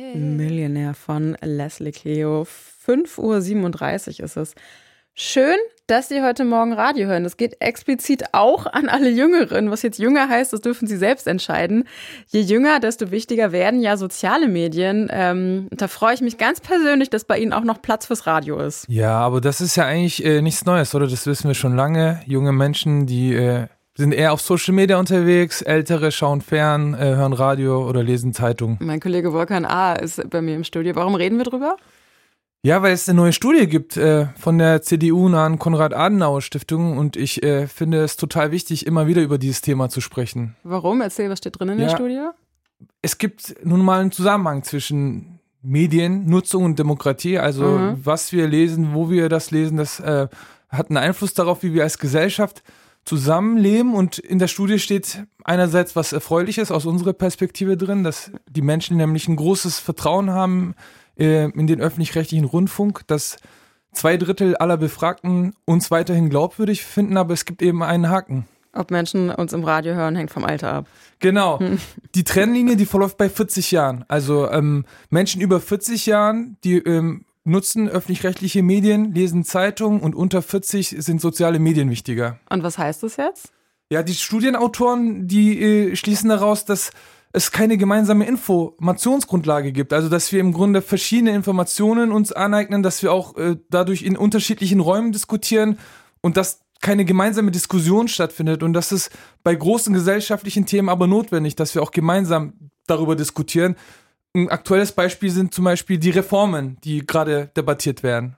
Millionaire von Leslie Clio. 5:37 Uhr ist es. Schön, dass Sie heute Morgen Radio hören. Das geht explizit auch an alle Jüngeren. Was jetzt jünger heißt, das dürfen Sie selbst entscheiden. Je jünger, desto wichtiger werden ja soziale Medien. Da freue ich mich ganz persönlich, dass bei Ihnen auch noch Platz fürs Radio ist. Ja, aber das ist ja eigentlich nichts Neues, oder? Das wissen wir schon lange. Junge Menschen, die sind eher auf Social Media unterwegs. Ältere schauen fern, hören Radio oder lesen Zeitung. Mein Kollege Volkan A. ist bei mir im Studio. Warum reden wir drüber? Ja, weil es eine neue Studie gibt von der CDU-nahen Konrad-Adenauer-Stiftung und ich finde es total wichtig, immer wieder über dieses Thema zu sprechen. Warum? Erzähl, was steht drin in der Studie? Es gibt nun mal einen Zusammenhang zwischen Mediennutzung und Demokratie, also was wir lesen, wo wir das lesen, das hat einen Einfluss darauf, wie wir als Gesellschaft zusammenleben, und in der Studie steht einerseits was Erfreuliches aus unserer Perspektive drin, dass die Menschen nämlich ein großes Vertrauen haben in den öffentlich-rechtlichen Rundfunk, dass 2/3 aller Befragten uns weiterhin glaubwürdig finden, aber es gibt eben einen Haken. Ob Menschen uns im Radio hören, hängt vom Alter ab. Genau. Die Trennlinie, die verläuft bei 40 Jahren. Also Menschen über 40 Jahren, die nutzen öffentlich-rechtliche Medien, lesen Zeitungen, und unter 40 sind soziale Medien wichtiger. Und was heißt das jetzt? Ja, die Studienautoren, die schließen daraus, dass es keine gemeinsame Informationsgrundlage gibt. Also, dass wir im Grunde verschiedene Informationen uns aneignen, dass wir auch dadurch in unterschiedlichen Räumen diskutieren und dass keine gemeinsame Diskussion stattfindet. Und das ist bei großen gesellschaftlichen Themen aber notwendig, dass wir auch gemeinsam darüber diskutieren. Ein aktuelles Beispiel sind zum Beispiel die Reformen, die gerade debattiert werden.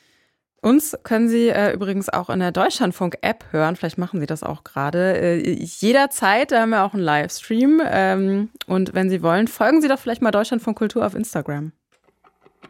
Uns können Sie übrigens auch in der Deutschlandfunk-App hören. Vielleicht machen Sie das auch gerade. Jederzeit, da haben wir auch einen Livestream. Und wenn Sie wollen, folgen Sie doch vielleicht mal Deutschlandfunk Kultur auf Instagram.